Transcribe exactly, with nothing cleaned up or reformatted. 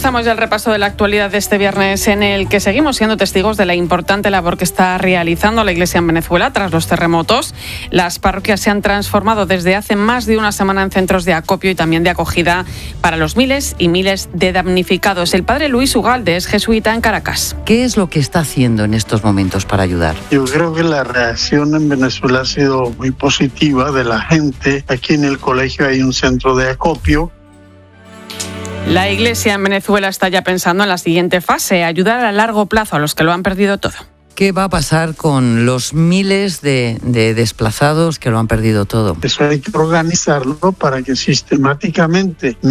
Comenzamos ya el repaso de la actualidad de este viernes, en el que seguimos siendo testigos de la importante labor que está realizando la Iglesia en Venezuela tras los terremotos. Las parroquias se han transformado desde hace más de una semana en centros de acopio y también de acogida para los miles y miles de damnificados. El padre Luis Ugalde es jesuita en Caracas. ¿Qué es lo que está haciendo en estos momentos para ayudar? Yo creo que la reacción en Venezuela ha sido muy positiva de la gente. Aquí en el colegio hay un centro de acopio. La Iglesia en Venezuela está ya pensando en la siguiente fase, ayudar a largo plazo a los que lo han perdido todo. ¿Qué va a pasar con los miles de, de desplazados que lo han perdido todo? Eso hay que organizarlo para que sistemáticamente